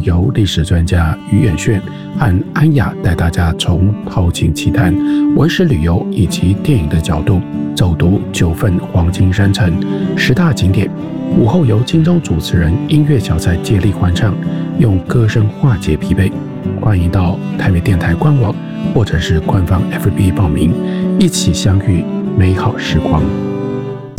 由历史专家于远炫和安雅带大家从陶琴奇谈、文史旅游以及电影的角度走读9份黄金山城10大景点。午后由金钟主持人、音乐小菜接力欢唱，用歌声化解疲惫。欢迎到台北电台官网或者是官方 FB 报名，一起相遇美好时光。